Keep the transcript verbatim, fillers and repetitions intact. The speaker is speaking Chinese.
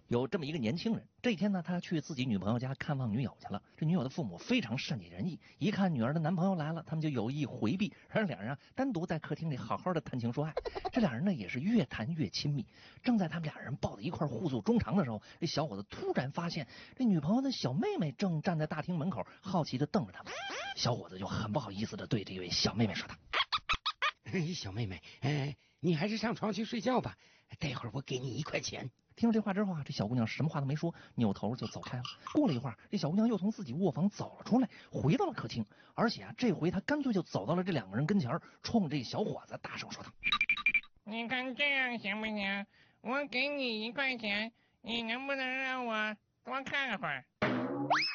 有这么一个年轻人，这一天呢，他去自己女朋友家看望女友去了。这女友的父母非常善解人意，一看女儿的男朋友来了，他们就有意回避，让两人啊单独在客厅里好好的谈情说爱。这俩人呢也是越谈越亲密。正在他们俩人抱在一块互诉衷肠的时候，这小伙子突然发现这女朋友的小妹妹正站在大厅门口，好奇的瞪着他们。小伙子就很不好意思的对这位小妹妹说道：“ 小妹妹，哎，你还是上床去睡觉吧，待会儿我给你一块钱。” 听了这话之后啊，这小姑娘什么话都没说，扭头就走开了。过了一会儿，这小姑娘又从自己卧房走了出来，回到了客厅，而且啊，这回她干脆就走到了这两个人跟前，冲这小伙子大声说道：“ 你看这样行不行？我给你一块钱，你能不能让我多看会儿？”